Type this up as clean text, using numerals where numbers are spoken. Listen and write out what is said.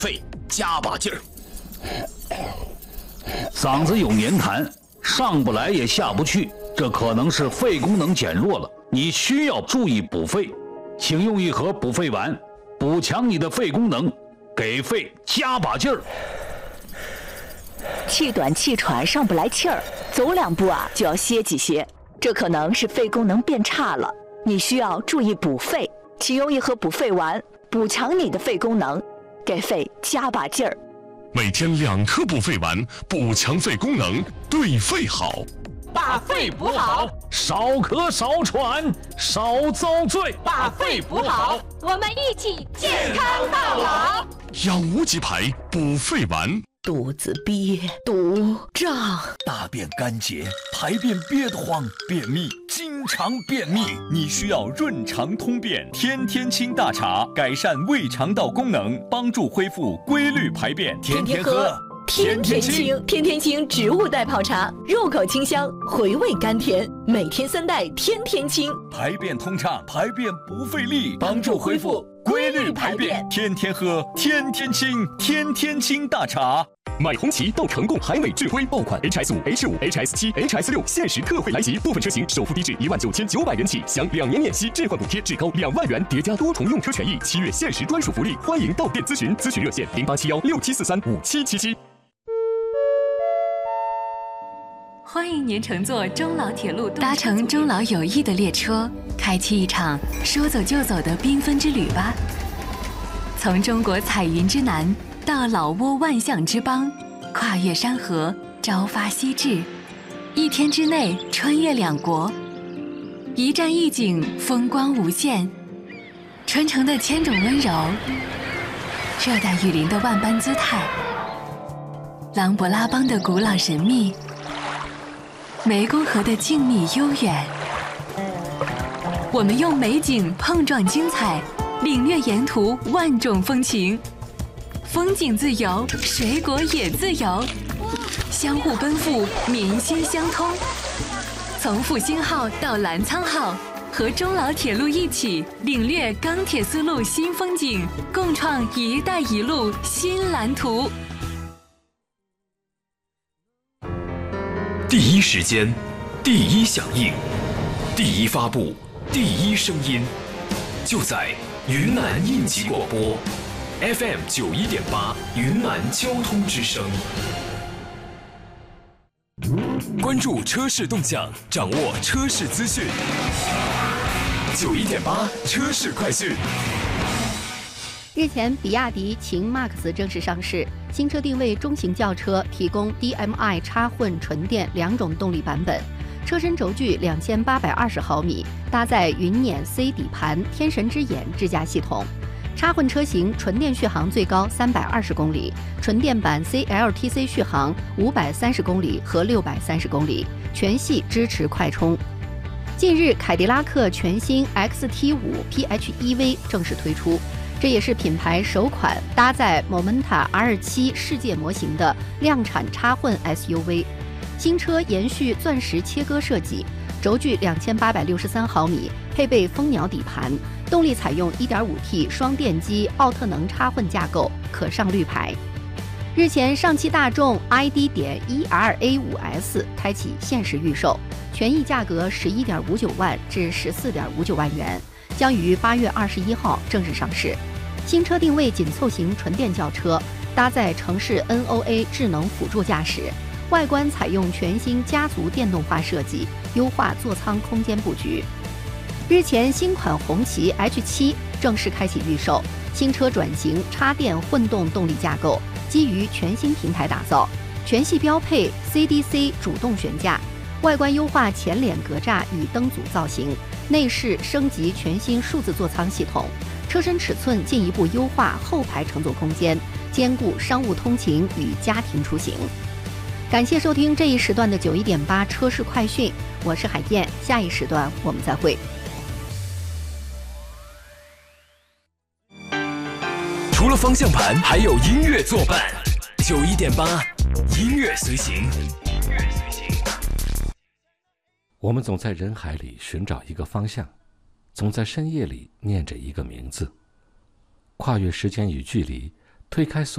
肺加把劲儿。 嗓子有黏痰，上不来也下不去，这可能是肺功能减弱了，你需要注意补肺。请用一盒补肺丸，补强你的肺功能，给肺加把劲儿。 气短气喘上不来气儿，走2步就要歇几歇，这可能是肺功能变差了，你需要注意补肺。请用一盒补肺丸，补强你的肺功能，给肺加把劲儿。 每天2颗补肺丸，补强肺功能，对肺好。 把肺补好， 少咳少喘少遭罪。 把肺补好，我们一起健康到老。 养无极牌补肺丸。 肚子憋、堵、胀， 大便干结，排便憋得慌，便秘，经常便秘，你需要润肠通便天天清大茶，改善胃肠道功能，帮助恢复规律排便。天天喝， 天天清。天天清植物代泡茶，入口清香，回味甘甜，每天3袋，天天清， 排便通畅，排便不费力，帮助恢复规律排便。天天喝，天天清，天天清大茶。 买红旗到成贡海美智辉爆款 HS5、H5、HS7、HS6限时特惠来袭，部分车型首付低至19900元起，享2年免息置换补贴至高2万元，叠加多重用车权益，7月限时专属福利，欢迎到店咨询，咨询热线087167435777。 欢迎您乘坐中老铁路，搭乘中老友谊的列车，开启一场说走就走的缤纷之旅吧。从中国彩云之南到老挝万象之邦，跨越山河，朝发夕至，1天之内穿越2国，一站一景，风光无限。传承的千种温柔，热带雨林的万般姿态，琅勃拉邦的古老神秘，湄公河的静谧悠远。我们用美景碰撞精彩，领略沿途万种风情。风景自由，水果也自由，相互奔赴，民心相通。从复兴号到澜沧号，和中老铁路一起领略钢铁丝路新风景，共创“一带一路”新蓝图。 第一时间，第一响应，第一发布，第一声音，就在云南应急广播 FM 91.8云南交通之声。关注车市动向，掌握车市资讯。91.8车市快讯。 日前，比亚迪秦 MAX 正式上市，新车定位中型轿车，提供 DMI 插混纯电2种动力版本，车身轴距2820毫米，搭载云辇 C 底盘天神之眼智驾系统。插混车型纯电续航最高320公里，纯电版 CLTC 续航530公里和630公里，全系支持快充。近日，凯迪拉克全新 XT5 PHEV 正式推出，这也是品牌首款搭载 Momenta R7 世界模型的量产插混 SUV。新车延续钻石切割设计，轴距2863毫米，配备蜂鸟底盘，动力采用 1.5T 双电机奥特能插混架构，可上绿牌。日前，上汽大众 ID.1RA5S 开启限时预售，权益价格11.59万至14.59万元，将于8月21号正式上市。新车定位紧凑型纯电轿车，搭载城市 NOA 智能辅助驾驶，外观采用全新家族电动化设计，优化座舱空间布局。日前，新款红旗 H7 正式开启预售，新车转型插电混动动力架构，基于全新平台打造，全系标配 CDC 主动悬架，外观优化前脸格栅与灯组造型，内饰升级全新数字座舱系统，车身尺寸进一步优化后排乘坐空间，兼顾商务通勤与家庭出行。感谢收听这一时段的91.8车市快讯，我是海燕，下一时段我们再会。 除了方向盘，还有音乐作伴。91.8音乐随行。 我们总在人海里寻找一个方向，总在深夜里念着一个名字，跨越时间与距离，推开所